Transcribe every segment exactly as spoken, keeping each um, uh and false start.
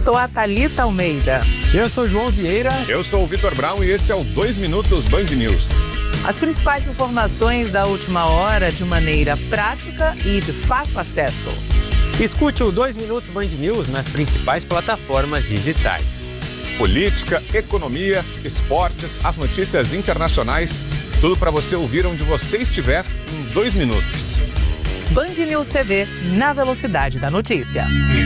sou a Thalita Almeida. Eu sou o João Vieira. Eu sou o Vitor Brown e esse é o dois Minutos Band News. As principais informações da última hora de maneira prática e de fácil acesso. Escute o dois Minutos Band News nas principais plataformas digitais. Política, economia, esportes, as notícias internacionais, tudo para você ouvir onde você estiver em dois minutos. Band News T V, na velocidade da notícia.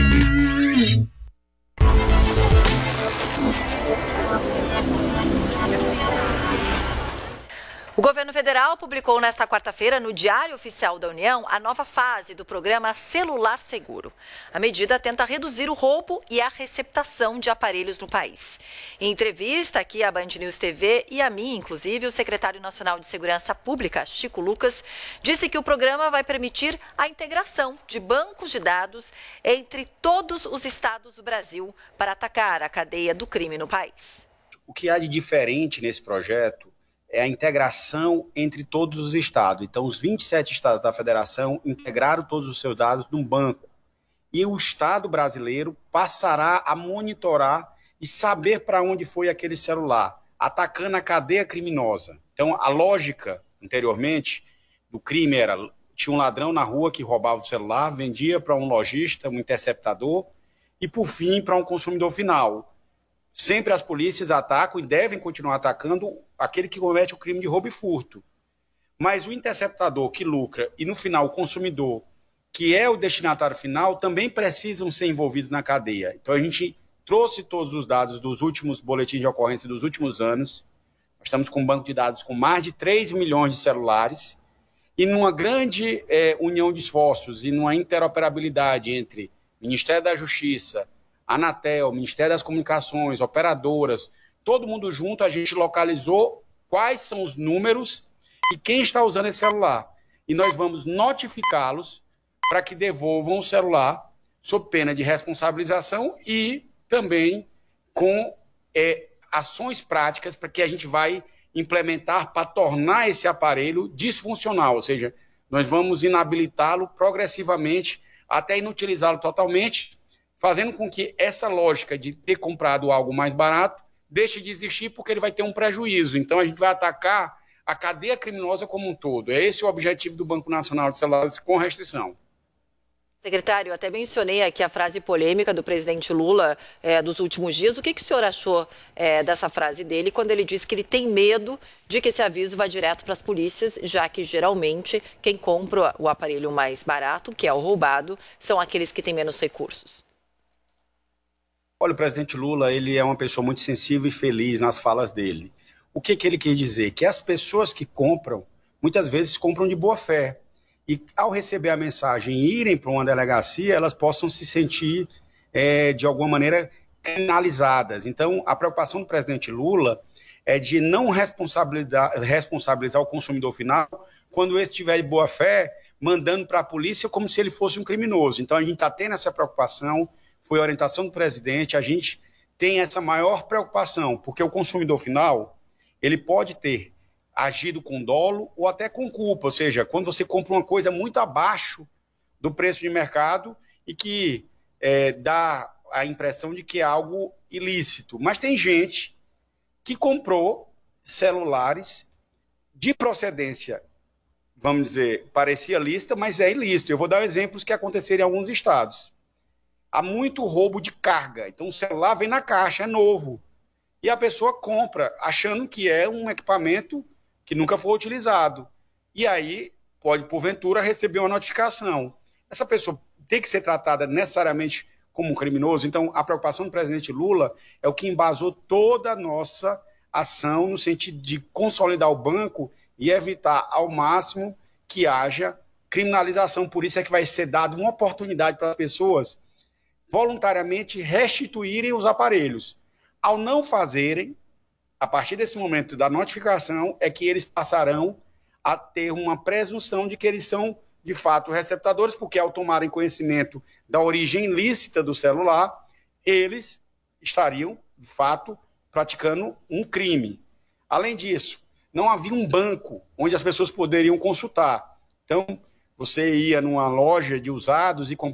O governo federal publicou nesta quarta-feira no Diário Oficial da União a nova fase do programa Celular Seguro. A medida tenta reduzir o roubo e a receptação de aparelhos no país. Em entrevista aqui à Band News T V e a mim, inclusive, o secretário nacional de Segurança Pública, Chico Lucas, disse que o programa vai permitir a integração de bancos de dados entre todos os estados do Brasil para atacar a cadeia do crime no país. O que há de diferente nesse projeto é a integração entre todos os estados. Então, os vinte e sete estados da federação integraram todos os seus dados num banco. E o Estado brasileiro passará a monitorar e saber para onde foi aquele celular, atacando a cadeia criminosa. Então, a lógica, anteriormente, do crime era: tinha um ladrão na rua que roubava o celular, vendia para um lojista, um interceptador, e, por fim, para um consumidor final. Sempre as polícias atacam e devem continuar atacando aquele que comete o crime de roubo e furto. Mas o interceptador que lucra e, no final, o consumidor, que é o destinatário final, também precisam ser envolvidos na cadeia. Então, a gente trouxe todos os dados dos últimos boletins de ocorrência dos últimos anos. Nós estamos com um banco de dados com mais de três milhões de celulares e numa grande é, união de esforços e numa interoperabilidade entre Ministério da Justiça, Anatel, Ministério das Comunicações, operadoras, todo mundo junto, a gente localizou quais são os números e quem está usando esse celular. E nós vamos notificá-los para que devolvam o celular sob pena de responsabilização e também com é, ações práticas para que a gente vai implementar para tornar esse aparelho disfuncional, ou seja, nós vamos inabilitá-lo progressivamente até inutilizá-lo totalmente, fazendo com que essa lógica de ter comprado algo mais barato deixe de existir porque ele vai ter um prejuízo. Então, a gente vai atacar a cadeia criminosa como um todo. É esse o objetivo do Banco Nacional de Celulares com restrição. Secretário, eu até mencionei aqui a frase polêmica do presidente Lula é, dos últimos dias. O que, que o senhor achou é, dessa frase dele quando ele disse que ele tem medo de que esse aviso vá direto para as polícias, já que geralmente quem compra o aparelho mais barato, que é o roubado, são aqueles que têm menos recursos? Olha, o presidente Lula, ele é uma pessoa muito sensível e feliz nas falas dele. O que, que ele quer dizer? Que as pessoas que compram, muitas vezes compram de boa fé. E ao receber a mensagem e irem para uma delegacia, elas possam se sentir, é, de alguma maneira, criminalizadas. Então, a preocupação do presidente Lula é de não responsabilizar, responsabilizar o consumidor final quando esse estiver de boa fé, mandando para a polícia como se ele fosse um criminoso. Então, a gente está tendo essa preocupação. Foi a orientação do presidente, a gente tem essa maior preocupação, porque o consumidor final, ele pode ter agido com dolo ou até com culpa, ou seja, quando você compra uma coisa muito abaixo do preço de mercado e que é, dá a impressão de que é algo ilícito. Mas tem gente que comprou celulares de procedência, vamos dizer, parecia lícita, mas é ilícito. Eu vou dar exemplos que aconteceram em alguns estados. Há muito roubo de carga. Então, o celular vem na caixa, é novo. E a pessoa compra, achando que é um equipamento que nunca foi utilizado. E aí, pode, porventura, receber uma notificação. Essa pessoa tem que ser tratada necessariamente como um criminoso. Então, a preocupação do presidente Lula é o que embasou toda a nossa ação no sentido de consolidar o banco e evitar ao máximo que haja criminalização. Por isso é que vai ser dada uma oportunidade para as pessoas voluntariamente restituírem os aparelhos. Ao não fazerem, a partir desse momento da notificação, é que eles passarão a ter uma presunção de que eles são, de fato, receptadores, porque ao tomarem conhecimento da origem ilícita do celular, eles estariam, de fato, praticando um crime. Além disso, não havia um banco onde as pessoas poderiam consultar. Então, você ia numa loja de usados e